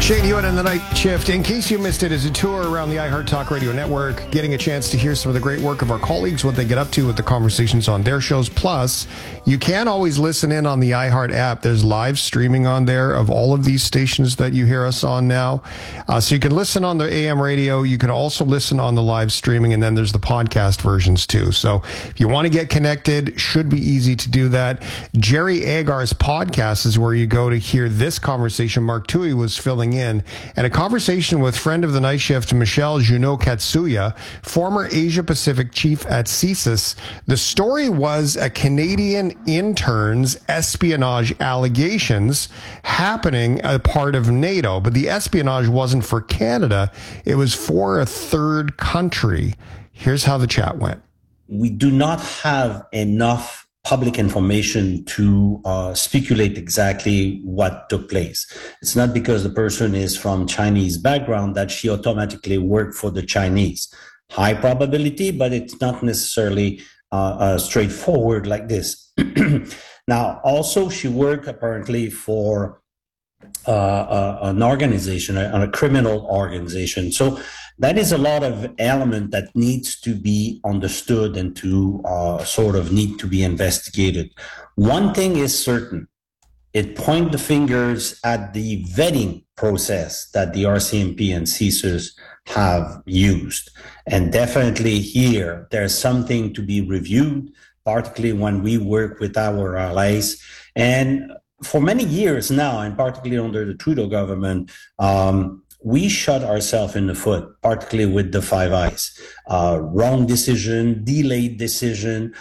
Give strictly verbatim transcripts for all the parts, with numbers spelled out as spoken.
Shane Hewitt and the Night Shift. In case you missed it, is a tour around the iHeart Talk Radio Network, getting a chance to hear some of the great work of our colleagues, what they get up to with the conversations on their shows. Plus, you can always listen in on the iHeart app. There's live streaming on there of all of these stations that you hear us on now. Uh, so you can listen on the A M radio. You can also listen on the live streaming, and then there's the podcast versions too. So if you want to get connected, should be easy to do that. Jerry Agar's podcast is where you go to hear this conversation. Mark Tui was filling in. In, and a conversation with friend of the Night Shift, Michelle Junot Katsuya, former Asia Pacific chief at CSIS. The story was a Canadian intern's espionage allegations happening a part of NATO, but the espionage wasn't for Canada. It was for a third country. Here's how the chat went. We do not have enough public information to uh, speculate exactly what took place. It's not because the person is from Chinese background that she automatically worked for the Chinese. High probability, but it's not necessarily uh, uh, straightforward like this. Now, also, she worked apparently for uh, uh, an organization, a, a criminal organization. So that is a lot of element that needs to be understood and to uh, sort of need to be investigated. One thing is certain. It points the fingers at the vetting process that the R C M P and CSIS have used. And definitely here, there's something to be reviewed, particularly when we work with our allies. And for many years now, and particularly under the Trudeau government, um, we shot ourselves in the foot, particularly with the Five Eyes. Uh, wrong decision, delayed decision,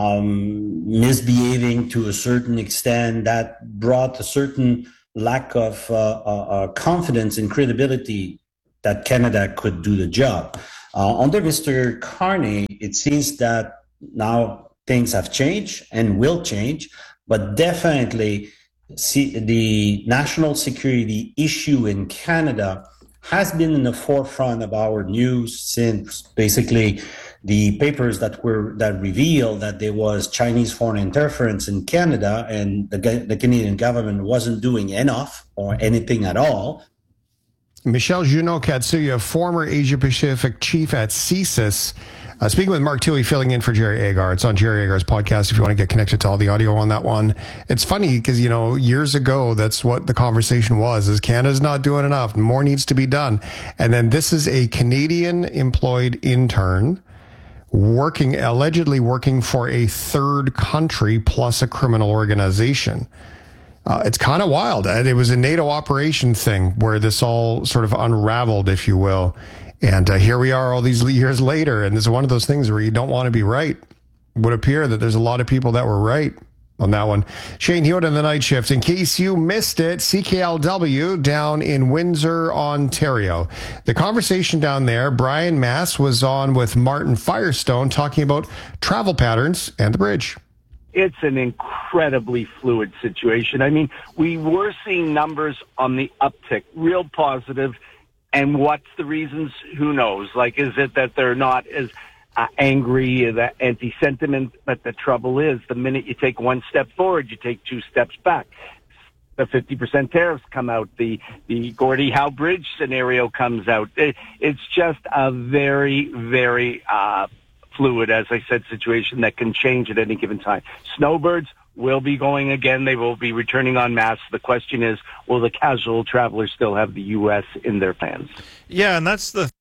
um, misbehaving to a certain extent that brought a certain lack of uh, uh, confidence and credibility that Canada could do the job. Uh, under Mister Carney, it seems that now things have changed and will change, but definitely see, the national security issue in Canada has been in the forefront of our news since basically the papers that were that revealed that there was Chinese foreign interference in Canada and the, the Canadian government wasn't doing enough or anything at all. Michelle Junot Katsuya, former Asia Pacific chief at CSIS. Uh, speaking with Mark Tui, filling in for Jerry Agar. It's on Jerry Agar's podcast if you want to get connected to all the audio on that one. It's funny because, you know, years ago, that's what the conversation was, is Canada's not doing enough. More needs to be done. And then this is a Canadian employed intern working, allegedly working for a third country plus a criminal organization. Uh, it's kind of wild. It was a NATO operation thing where this all sort of unraveled, if you will. And uh, here we are all these years later, and this is one of those things where you don't want to be right. It would appear that there's a lot of people that were right on that one. Shane Hewitt and the Night Shift. In case you missed it, C K L W down in Windsor, Ontario. The conversation down there, Brian Mass was on with Martin Firestone talking about travel patterns and the bridge. It's an incredibly fluid situation. I mean, we were seeing numbers on the uptick, real positive. And what's the reasons? Who knows? Like, is it that they're not as uh, angry, that anti-sentiment? But the trouble is, the minute you take one step forward, you take two steps back. The fifty percent tariffs come out. The the Gordie Howe Bridge scenario comes out. It, it's just a very, very uh, fluid, as I said, situation that can change at any given time. Snowbirds will be going again. They will be returning en masse. The question is, will the casual travelers still have the U S in their plans? Yeah, and that's the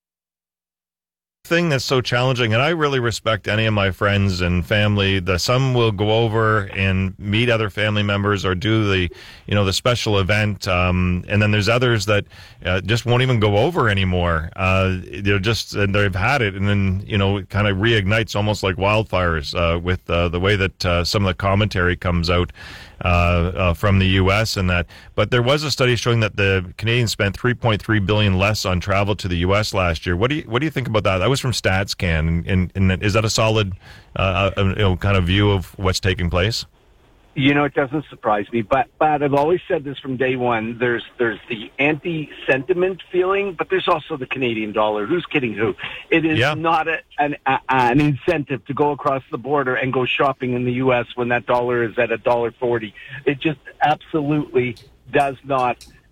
thing that's so challenging, and I really respect any of my friends and family. The some will go over and meet other family members or do the, you know, the special event, um, and then there's others that uh, just won't even go over anymore. Uh, they're just and they've had it, and then you know, it kind of reignites almost like wildfires uh, with uh, the way that uh, some of the commentary comes out. Uh, uh, from the U S and that, but there was a study showing that the Canadians spent three point three billion dollars less on travel to the U S last year. What do you what do you think about that? That was from StatsCan, and, and, and is that a solid, uh, uh, you know, kind of view of what's taking place? You know, it doesn't surprise me, but but I've always said this from day one. There's there's the anti-sentiment feeling, but there's also the Canadian dollar. Who's kidding who? It is yeah. not a, an a, an incentive to go across the border and go shopping in the U S when that dollar is at a dollar forty. It just absolutely does not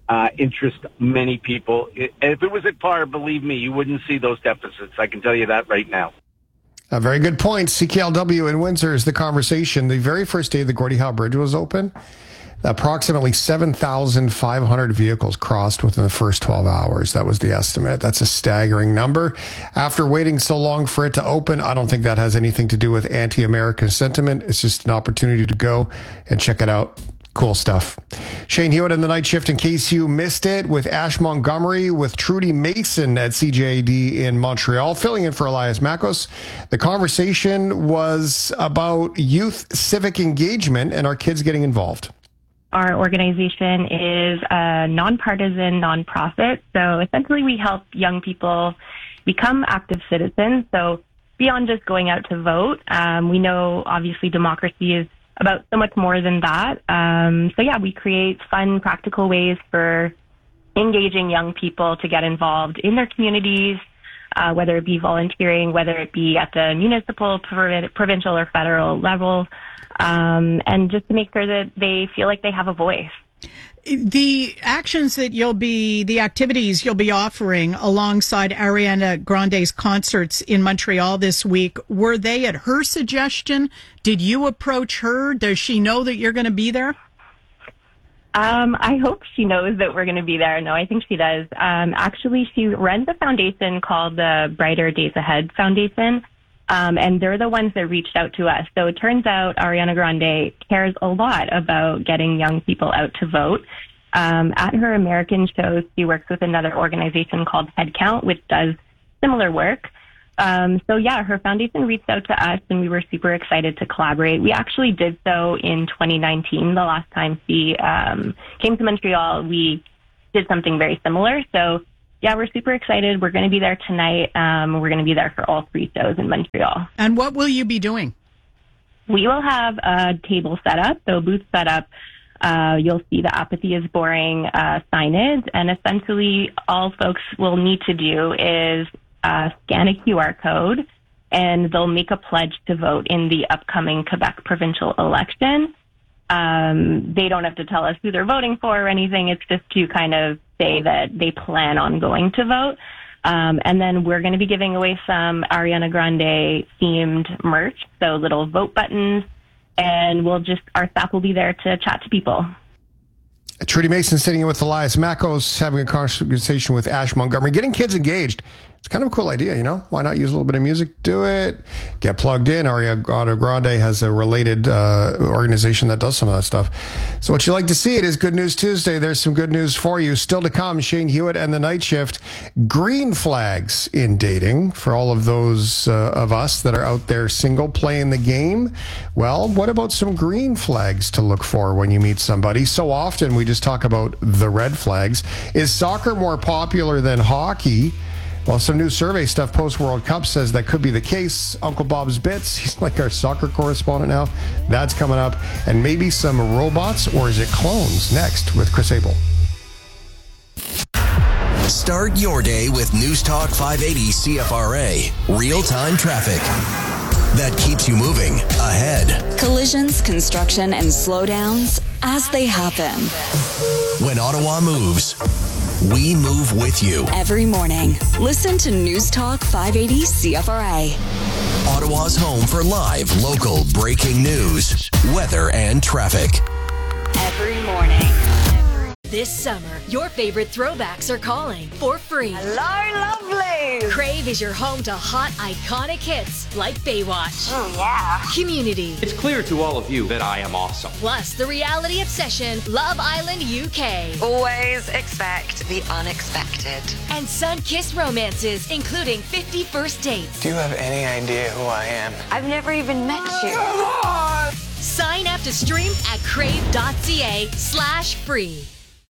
uh, interest many people. It, if it was at par, believe me, you wouldn't see those deficits. I can tell you that right now. A very good point. C K L W in Windsor is the conversation. The very first day the Gordie Howe Bridge was open, approximately seven thousand five hundred vehicles crossed within the first twelve hours. That was the estimate. That's a staggering number. After waiting so long for it to open, I don't think that has anything to do with anti-American sentiment. It's just an opportunity to go and check it out. Cool stuff. Shane Hewitt in the night shift, in case you missed it, with Ash Montgomery, with Trudy Mason at C J A D in Montreal, filling in for Elias Makos. The conversation was about youth civic engagement and our kids getting involved. Our organization is a nonpartisan nonprofit. So essentially we help young people become active citizens. So beyond just going out to vote, um, we know obviously democracy is about so much more than that. Um, so yeah, we create fun, practical ways for engaging young people to get involved in their communities, uh, whether it be volunteering, whether it be at the municipal, prov- provincial, or federal level, um, and just to make sure that they feel like they have a voice. The actions that you'll be, the activities you'll be offering alongside Ariana Grande's concerts in Montreal this week, were they at her suggestion? Did you approach her? Does she know that you're going to be there? Um, I hope she knows that we're going to be there. No, I think she does. Um, actually, she runs a foundation called the Brighter Days Ahead Foundation. Um, and they're the ones that reached out to us. So it turns out Ariana Grande cares a lot about getting young people out to vote. Um, at her American shows, she works with another organization called Headcount, which does similar work. Um, so yeah, her foundation reached out to us and we were super excited to collaborate. We actually did so in twenty nineteen. The last time she um, came to Montreal, we did something very similar. So yeah, we're super excited. We're going to be there tonight. Um, we're going to be there for all three shows in Montreal. And what will you be doing? We will have a table set up, so booth set up. Uh, you'll see the Apathy is Boring uh, signage, and essentially all folks will need to do is uh, scan a Q R code, and they'll make a pledge to vote in the upcoming Quebec provincial election. Um, they don't have to tell us who they're voting for or anything. It's just to kind of say that they plan on going to vote. Um, and then we're going to be giving away some Ariana Grande themed merch, so little vote buttons, and we'll just, our staff will be there to chat to people. Trudy Mason sitting in with Elias Makos, having a conversation with Ash Montgomery, getting kids engaged. It's kind of a cool idea, you know? Why not use a little bit of music? Do it. Get plugged in. Ariana Grande has a related uh, organization that does some of that stuff. So what you like to see, it is Good News Tuesday. There's some good news for you. Still to come, Shane Hewitt and the Night Shift. Green flags in dating for all of those uh, of us that are out there single playing the game. Well, what about some green flags to look for when you meet somebody? So often we just talk about the red flags. Is soccer more popular than hockey? Well, some new survey stuff post-World Cup says that could be the case. Uncle Bob's Bits, he's like our soccer correspondent now. That's coming up. And maybe some robots, or is it clones? Next with Chris Abel. Start your day with News Talk five eighty C F R A. Real-time traffic that keeps you moving ahead. Collisions, construction, and slowdowns as they happen. When Ottawa moves, we move with you. Every morning, listen to News Talk five eighty C F R A. Ottawa's home for live, local, breaking news, weather, and traffic. Every morning. This summer, your favorite throwbacks are calling for free. Hello, lovely. Crave is your home to hot, iconic hits like Baywatch. Oh, yeah. Community. It's clear to all of you that I am awesome. Plus, the reality obsession, Love Island U K. Always expect the unexpected. And sun-kissed romances, including fifty First Dates. Do you have any idea who I am? I've never even met you. Come on! Sign up to stream at crave.ca slash free.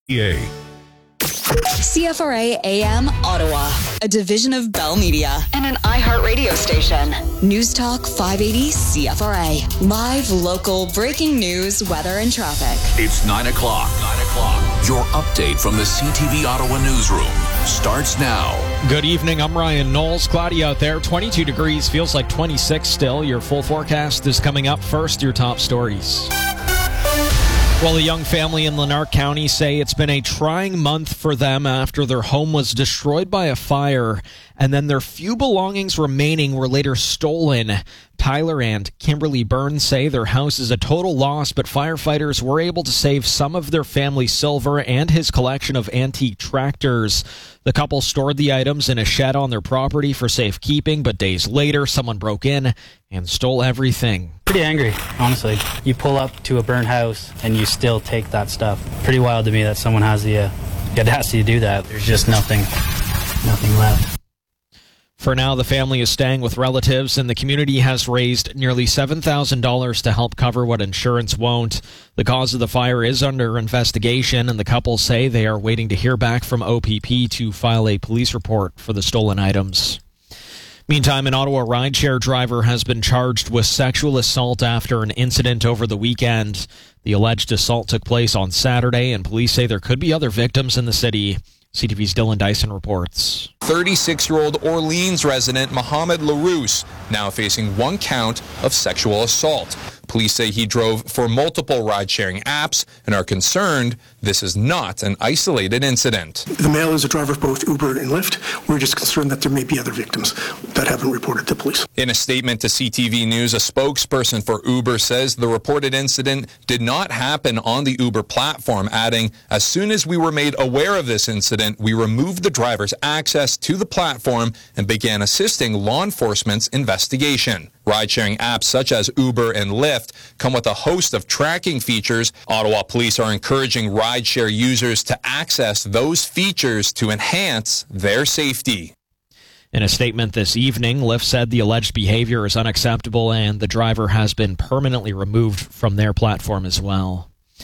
C F R A A M Ottawa, a division of Bell Media and an iHeartRadio station. News Talk five eighty C F R A. Live, local, breaking news, weather, and traffic. It's nine o'clock. nine o'clock. Your update from the C T V Ottawa newsroom starts now. Good evening. I'm Ryan Knowles. Cloudy out there. twenty-two degrees. Feels like twenty-six still. Your full forecast is coming up. First, your top stories. Well, a young family in Lanark County say it's been a trying month for them after their home was destroyed by a fire, and then their few belongings remaining were later stolen. Tyler and Kimberly Burns say their house is a total loss, but firefighters were able to save some of their family's silver and his collection of antique tractors. The couple stored the items in a shed on their property for safekeeping, but days later, someone broke in and stole everything. Pretty angry, honestly. You pull up to a burnt house and you still take that stuff. Pretty wild to me that someone has the, uh, the audacity to do that. There's just nothing, nothing left. For now, the family is staying with relatives, and the community has raised nearly seven thousand dollars to help cover what insurance won't. The cause of the fire is under investigation, and the couple say they are waiting to hear back from O P P to file a police report for the stolen items. Meantime, an Ottawa rideshare driver has been charged with sexual assault after an incident over the weekend. The alleged assault took place on Saturday, and police say there could be other victims in the city. C T V's Dylan Dyson reports. thirty-six-year-old Orleans resident Mohamed LaRousse now facing one count of sexual assault. Police say he drove for multiple ride-sharing apps and are concerned this is not an isolated incident. The male is a driver of both Uber and Lyft. We're just concerned that there may be other victims that haven't reported to police. In a statement to C T V News, a spokesperson for Uber says the reported incident did not happen on the Uber platform, adding, "As soon as we were made aware of this incident, we removed the driver's access to the platform and began assisting law enforcement's investigation." Ride-sharing apps such as Uber and Lyft come with a host of tracking features. Ottawa police are encouraging rideshare users to access those features to enhance their safety. In a statement this evening, Lyft said the alleged behavior is unacceptable and the driver has been permanently removed from their platform as well.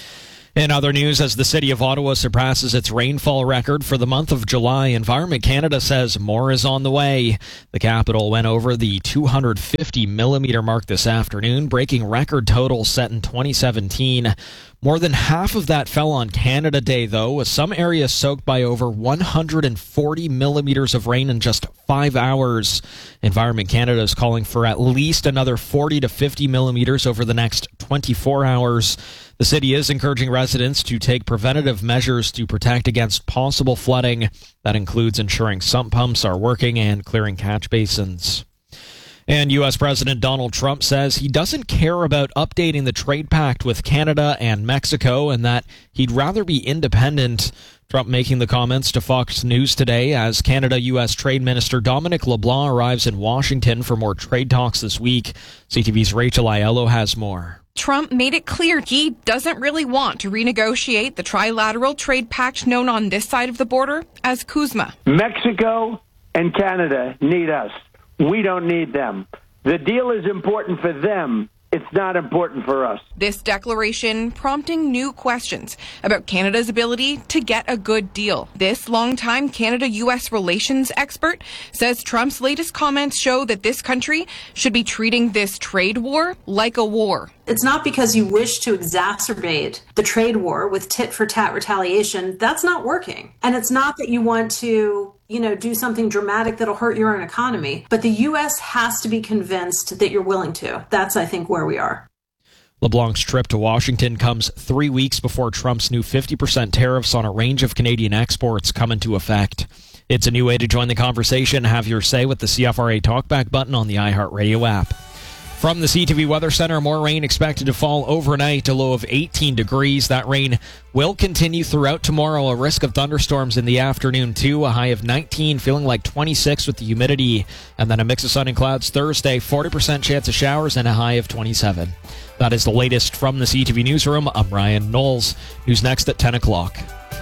In other news, as the city of Ottawa surpasses its rainfall record for the month of July, Environment Canada says more is on the way. The capital went over the two hundred fifty millimeter mark this afternoon, breaking record totals set in twenty seventeen. More than half of that fell on Canada Day, though, with some areas soaked by over one hundred forty millimeters of rain in just five hours. Environment Canada is calling for at least another forty to fifty millimeters over the next twenty-four hours. The city is encouraging residents to take preventative measures to protect against possible flooding. That includes ensuring sump pumps are working and clearing catch basins. And U S President Donald Trump says he doesn't care about updating the trade pact with Canada and Mexico and that he'd rather be independent. Trump making the comments to Fox News today as Canada-U S Trade Minister Dominic LeBlanc arrives in Washington for more trade talks this week. C T V's Rachel Aiello has more. Trump made it clear he doesn't really want to renegotiate the trilateral trade pact known on this side of the border as CUSMA. Mexico and Canada need us. We don't need them. The deal is important for them. It's not important for us. This declaration prompting new questions about Canada's ability to get a good deal. This longtime Canada-U S relations expert says Trump's latest comments show that this country should be treating this trade war like a war. It's not because you wish to exacerbate the trade war with tit-for-tat retaliation. That's not working. And it's not that you want to, you know, do something dramatic that'll hurt your own economy. But the U S has to be convinced that you're willing to. That's, I think, where we are. LeBlanc's trip to Washington comes three weeks before Trump's new fifty percent tariffs on a range of Canadian exports come into effect. It's a new way to join the conversation. Have your say with the C F R A Talkback button on the iHeartRadio app. From the C T V Weather Center, more rain expected to fall overnight, a low of eighteen degrees. That rain will continue throughout tomorrow. A risk of thunderstorms in the afternoon, too. A high of nineteen, feeling like twenty-six with the humidity. And then a mix of sun and clouds Thursday, forty percent chance of showers, and a high of twenty-seven. That is the latest from the C T V Newsroom. I'm Ryan Knowles. News next at ten o'clock.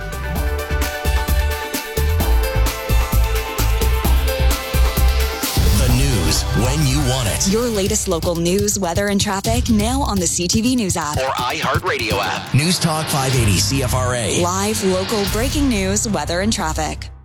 When you want it. Your latest local news, weather, and traffic now on the C T V News app. Or iHeartRadio app. News Talk five eighty C F R A. Live, local, breaking news, weather, and traffic.